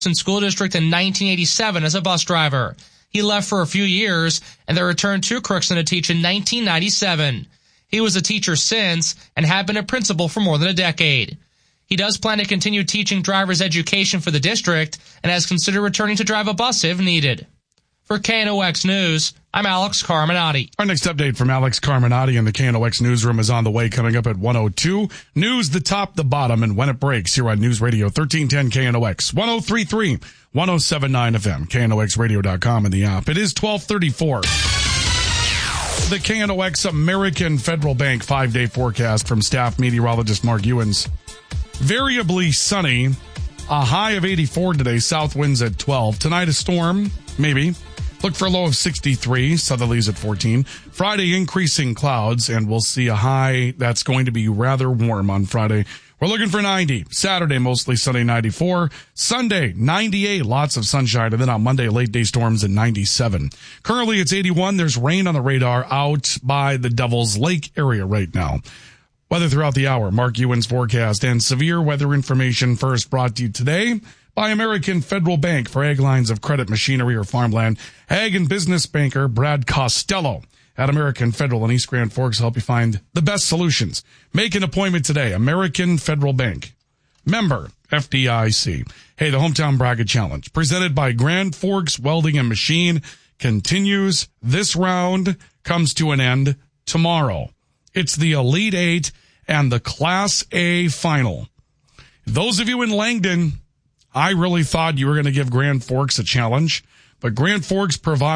School District in 1987 as a bus driver. He left for a few years and then returned to Crookston to teach in 1997. He was a teacher since and had been a principal for more than a decade. He does plan to continue teaching driver's education for the district and has considered returning to drive a bus if needed. For KNOX News, I'm Alex Carminati. Our next update from Alex Carminati in the KNOX newsroom is on the way, coming up at 1:02. News, the top, the bottom, and when it breaks here on News Radio 1310 KNOX, 103.3, 107.9 FM, KNOXradio.com and the app. It is 12:34. The KNOX American Federal Bank 5-day forecast from staff meteorologist Mark Ewens. Variably sunny, a high of 84 today, south winds at 12. Tonight a storm, maybe. Look for a low of 63, southerlies at 14. Friday, increasing clouds, and we'll see a high that's going to be rather warm on Friday. We're looking for 90. Saturday, mostly sunny, 94. Sunday, 98, lots of sunshine. And then on Monday, late day storms at 97. Currently, it's 81. There's rain on the radar out by the Devil's Lake area right now. Weather throughout the hour, Mark Ewens forecast and severe weather information first brought to you today by American Federal Bank for ag lines of credit, machinery, or farmland. Ag and business banker Brad Costello at American Federal in East Grand Forks help you find the best solutions. Make an appointment today. American Federal Bank. Member FDIC. Hey, the Hometown Bracket Challenge presented by Grand Forks Welding and Machine continues. This round comes to an end tomorrow. It's the Elite Eight and the Class A final. Those of you in Langdon, I really thought you were going to give Grand Forks a challenge, but Grand Forks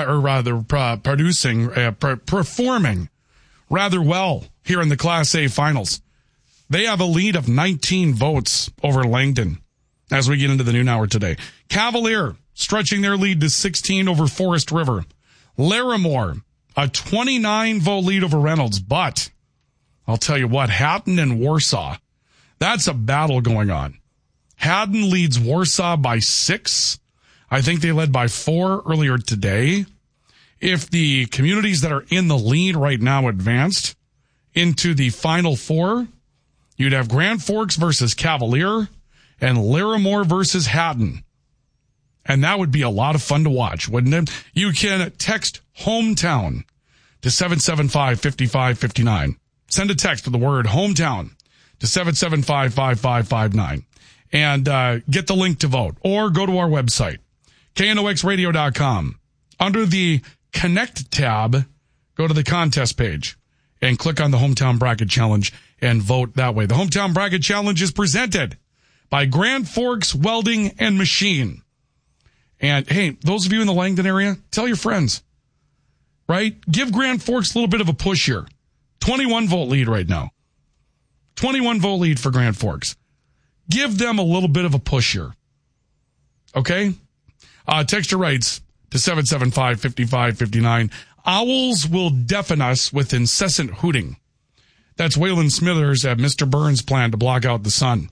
performing rather well here in the Class A finals. They have a lead of 19 votes over Langdon as we get into the noon hour today. Cavalier stretching their lead to 16 over Forest River. Larimore, a 29 vote lead over Reynolds, but I'll tell you what, Hatton and Warsaw, that's a battle going on. Haddon leads Warsaw by 6. I think they led by 4 earlier today. If the communities that are in the lead right now advanced into the Final Four, you'd have Grand Forks versus Cavalier and Larimore versus Haddon. And that would be a lot of fun to watch, wouldn't it? You can text hometown to 775-5559. Send a text with the word hometown to 775-5559. And get the link to vote. Or go to our website, KNOXradio.com. Under the Connect tab, go to the contest page and click on the Hometown Bracket Challenge and vote that way. The Hometown Bracket Challenge is presented by Grand Forks Welding and Machine. And, hey, those of you in the Langdon area, tell your friends, right? Give Grand Forks a little bit of a push here. 21 vote lead right now. 21 vote lead for Grand Forks. Give them a little bit of a push here. Okay? Texture writes to 775-5559. Owls will deafen us with incessant hooting. That's Waylon Smithers at Mr. Burns' plan to block out the sun.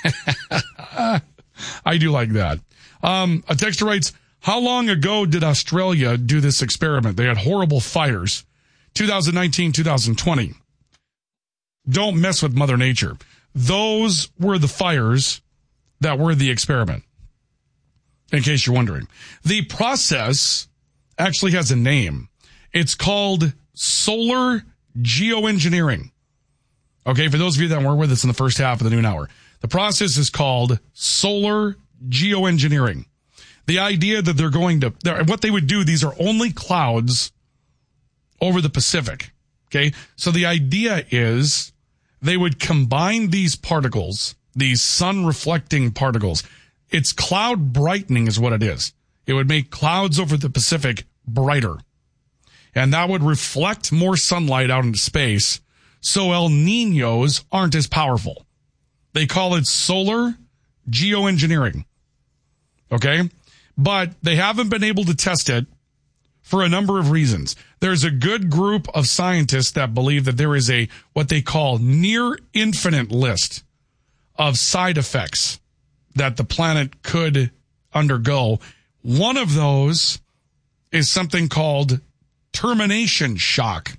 I do like that. A texture writes, how long ago did Australia do this experiment? They had horrible fires. 2019, 2020. Don't mess with Mother Nature. Those were the fires that were the experiment, in case you're wondering. The process actually has a name. It's called solar geoengineering. Okay, for those of you that weren't with us in the first half of the noon hour, the process is called solar geoengineering. The idea that they're going to, what they would do, these are only clouds over the Pacific. Okay, so the idea is they would combine these particles, these sun-reflecting particles. It's cloud brightening is what it is. It would make clouds over the Pacific brighter. And that would reflect more sunlight out into space, so El Niños aren't as powerful. They call it solar geoengineering. Okay? But they haven't been able to test it for a number of reasons. There's a good group of scientists that believe that there is a, what they call near infinite list of side effects that the planet could undergo. One of those is something called termination shock.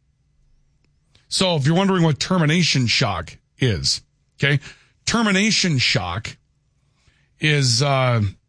So if you're wondering what termination shock is, okay, termination shock is